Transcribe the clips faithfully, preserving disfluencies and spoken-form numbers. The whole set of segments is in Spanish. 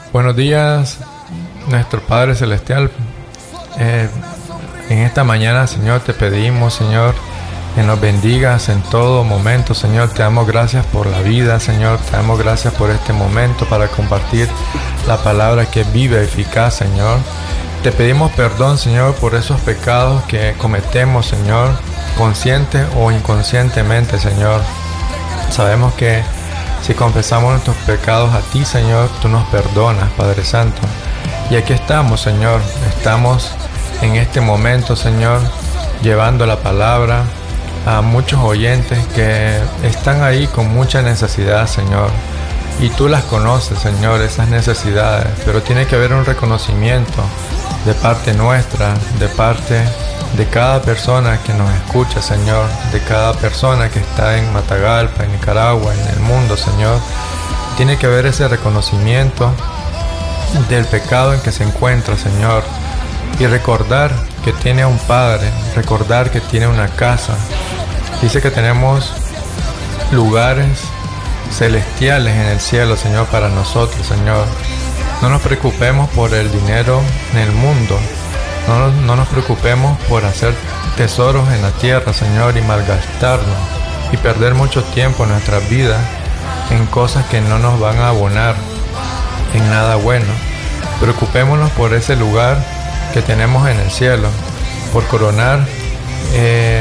Buenos días, nuestro Padre Celestial. Eh, en esta mañana, Señor, te pedimos, Señor, que nos bendigas en todo momento, Señor. Te damos gracias por la vida, Señor. Te damos gracias por este momento para compartir la palabra que es viva y eficaz, Señor. Te pedimos perdón, Señor, por esos pecados que cometemos, Señor, consciente o inconscientemente, Señor. Sabemos que si confesamos nuestros pecados a ti, Señor, tú nos perdonas, Padre Santo. Y aquí estamos, Señor. Estamos en este momento, Señor, llevando la palabra a muchos oyentes que están ahí con mucha necesidad, Señor. Y tú las conoces, Señor, esas necesidades. Pero tiene que haber un reconocimiento de parte nuestra, de parte de cada persona que nos escucha, Señor, de cada persona que está en Matagalpa, en Nicaragua, en el mundo, Señor. Tiene que haber ese reconocimiento del pecado en que se encuentra, Señor, y recordar que tiene un Padre, recordar que tiene una casa. Dice que tenemos lugares celestiales en el cielo, Señor, para nosotros, Señor. No nos preocupemos por el dinero en el mundo. No nos, no nos preocupemos por hacer tesoros en la tierra, Señor, y malgastarnos y perder mucho tiempo en nuestras vidas en cosas que no nos van a abonar en nada bueno. Preocupémonos por ese lugar que tenemos en el cielo, por coronar eh,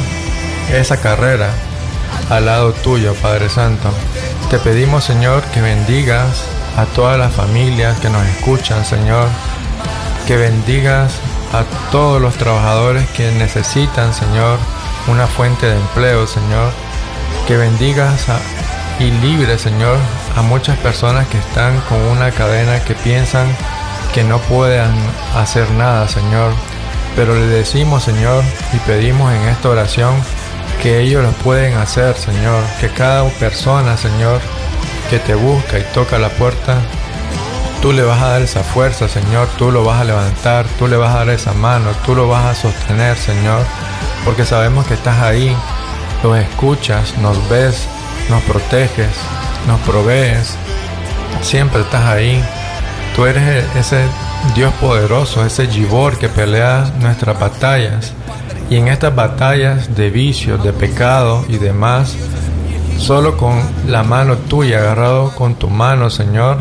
esa carrera al lado tuyo, Padre Santo. Te pedimos, Señor, que bendigas a todas las familias que nos escuchan, Señor, que bendigas a todos los trabajadores que necesitan, Señor, una fuente de empleo, Señor, que bendigas a, y libres, Señor, a muchas personas que están con una cadena que piensan que no pueden hacer nada, Señor, pero le decimos, Señor, y pedimos en esta oración que ellos lo pueden hacer, Señor, que cada persona, Señor, que te busca y toca la puerta, tú le vas a dar esa fuerza, Señor, tú lo vas a levantar, tú le vas a dar esa mano, tú lo vas a sostener, Señor, porque sabemos que estás ahí, los escuchas, nos ves, nos proteges, nos provees, siempre estás ahí. Tú eres ese Dios poderoso, ese Gibor que pelea nuestras batallas, y en estas batallas de vicios, de pecado y demás, solo con la mano tuya, agarrado con tu mano, Señor,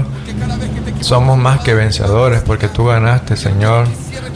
somos más que vencedores, porque tú ganaste, Señor.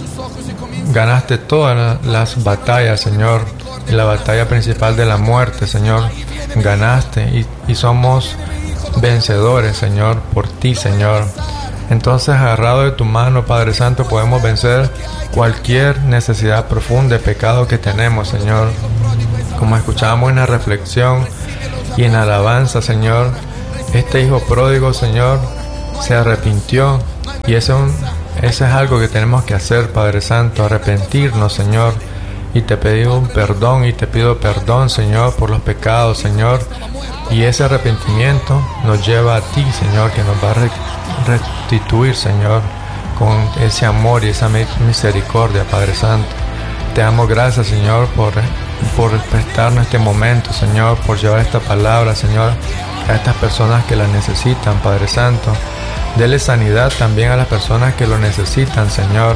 Ganaste todas las batallas, Señor. Y la batalla principal de la muerte, Señor, ganaste. Y, y somos vencedores, Señor, por ti, Señor. Entonces, agarrado de tu mano, Padre Santo, podemos vencer cualquier necesidad profunda de pecado que tenemos, Señor. Como escuchábamos en la reflexión y en alabanza, Señor, este hijo pródigo, Señor, se arrepintió, y eso, eso es algo que tenemos que hacer, Padre Santo, arrepentirnos, Señor. Y te pido perdón y te pido perdón, Señor, por los pecados, Señor. Y ese arrepentimiento nos lleva a ti, Señor, que nos va a restituir, Señor, con ese amor y esa misericordia, Padre Santo. Te damos gracias, Señor, por, por prestarnos este momento, Señor, por llevar esta palabra, Señor, a estas personas que la necesitan, Padre Santo. Dele sanidad también a las personas que lo necesitan, Señor.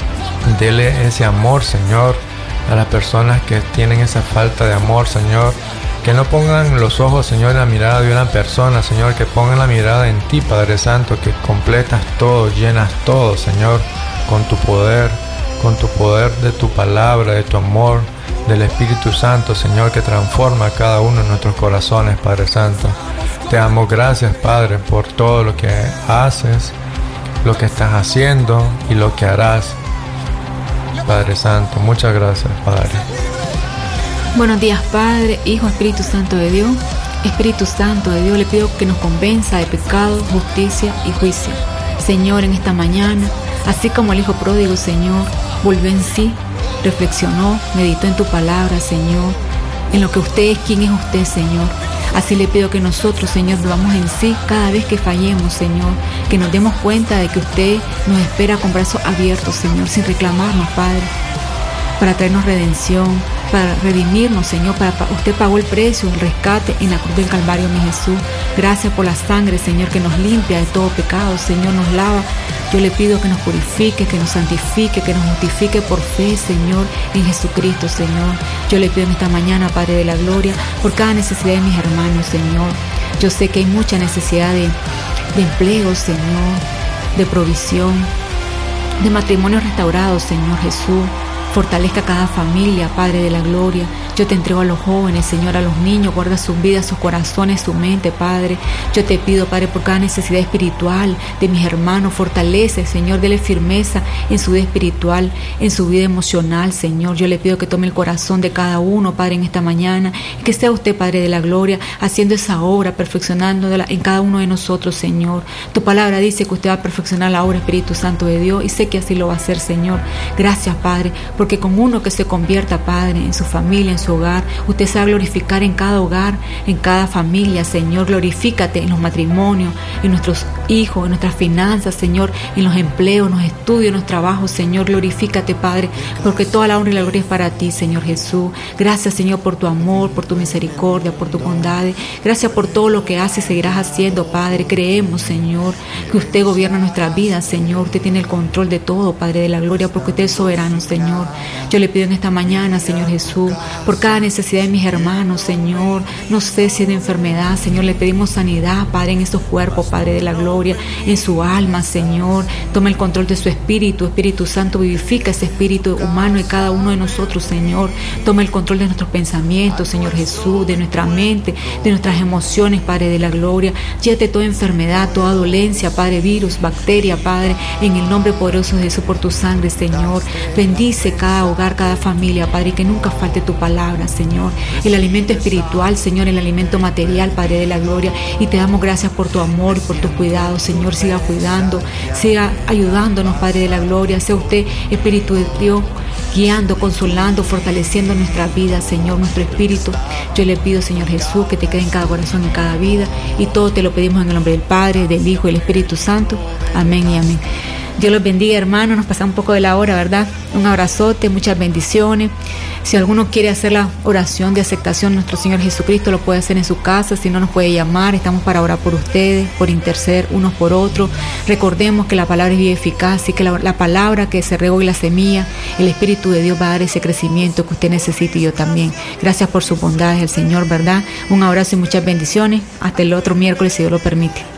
Dele ese amor, Señor, a las personas que tienen esa falta de amor, Señor. Que no pongan los ojos, Señor, en la mirada de una persona, Señor, que pongan la mirada en ti, Padre Santo, que completas todo, llenas todo, Señor, con tu poder, con tu poder de tu palabra, de tu amor, del Espíritu Santo, Señor, que transforma a cada uno de nuestros corazones, Padre Santo. Te damos gracias, Padre, por todo lo que haces, lo que estás haciendo y lo que harás, Padre Santo. Muchas gracias, Padre. Buenos días, Padre, Hijo, Espíritu Santo de Dios. Espíritu Santo de Dios, le pido que nos convenza de pecado, justicia y juicio. Señor, en esta mañana, así como el Hijo pródigo, Señor, volvió en sí, reflexionó, meditó en tu palabra, Señor, en lo que usted es, quién es usted, Señor. Así le pido que nosotros, Señor, volvamos en sí cada vez que fallemos, Señor, que nos demos cuenta de que usted nos espera con brazos abiertos, Señor, sin reclamarnos, Padre. para traernos redención, para redimirnos, Señor. Para, usted pagó el precio, el rescate en la cruz del Calvario, mi Jesús. Gracias por la sangre, Señor, que nos limpia de todo pecado, Señor, nos lava. Yo le pido que nos purifique, que nos santifique, que nos justifique por fe, Señor, en Jesucristo, Señor. Yo le pido en esta mañana, Padre de la Gloria, por cada necesidad de mis hermanos, Señor. Yo sé que hay mucha necesidad de, de empleo, Señor, de provisión, de matrimonios restaurados, Señor Jesús. Fortalezca cada familia, Padre de la Gloria. Yo te entrego a los jóvenes, Señor, a los niños. Guarda sus vidas, sus corazones, su mente, Padre. Yo te pido, Padre, por cada necesidad espiritual de mis hermanos. Fortalece, Señor, dele firmeza en su vida espiritual, en su vida emocional, Señor. Yo le pido que tome el corazón de cada uno, Padre, en esta mañana. Que sea usted, Padre de la Gloria, haciendo esa obra, perfeccionándola en cada uno de nosotros, Señor. Tu palabra dice que usted va a perfeccionar la obra, Espíritu Santo de Dios, y sé que así lo va a hacer, Señor. Gracias, Padre, porque con uno que se convierta, Padre, en su familia, en su hogar, usted se va a glorificar en cada hogar, en cada familia, Señor. Glorifícate en los matrimonios, en nuestros hijos, en nuestras finanzas, Señor, en los empleos, en los estudios, en los trabajos, Señor. Glorifícate, Padre, porque toda la honra y la gloria es para ti, Señor Jesús. Gracias, Señor, por tu amor, por tu misericordia, por tu bondad. Gracias por todo lo que haces y seguirás haciendo, Padre. Creemos, Señor, que usted gobierna nuestra vida, Señor. Usted tiene el control de todo, Padre de la Gloria, porque usted es soberano, Señor. Yo le pido en esta mañana, Señor Jesús, por cada necesidad de mis hermanos, Señor. No sé si es de enfermedad, Señor. Le pedimos sanidad, Padre, en esos cuerpos, Padre de la Gloria, en su alma, Señor. Toma el control de su espíritu. Espíritu Santo, vivifica ese espíritu humano en cada uno de nosotros, Señor. Toma el control de nuestros pensamientos, Señor Jesús, de nuestra mente, de nuestras emociones, Padre de la Gloria. Llévate toda enfermedad, toda dolencia, Padre, virus, bacteria, Padre, en el nombre poderoso de Jesús, por tu sangre, Señor. Bendice cada hogar, cada familia, Padre, y que nunca falte tu palabra, Señor. El alimento espiritual, Señor, el alimento material, Padre de la Gloria. Y te damos gracias por tu amor, por tu cuidado, Señor. Siga cuidando, siga ayudándonos, Padre de la Gloria. Sea usted, Espíritu de Dios, guiando, consolando, fortaleciendo nuestra vida, Señor, nuestro espíritu. Yo le pido, Señor Jesús, que te quede en cada corazón, en cada vida. Y todo te lo pedimos en el nombre del Padre, del Hijo y del Espíritu Santo. Amén y amén. Dios los bendiga, hermanos. Nos pasa un poco de la hora, ¿verdad? Un abrazote, muchas bendiciones. Si alguno quiere hacer la oración de aceptación a nuestro Señor Jesucristo, lo puede hacer en su casa. Si no, nos puede llamar. Estamos para orar por ustedes, por interceder unos por otros. Recordemos que la palabra es bien eficaz y que la, la palabra que se regó y la semilla, el Espíritu de Dios va a dar ese crecimiento que usted necesita y yo también. Gracias por su bondad, el Señor, ¿verdad? Un abrazo y muchas bendiciones. Hasta el otro miércoles, si Dios lo permite.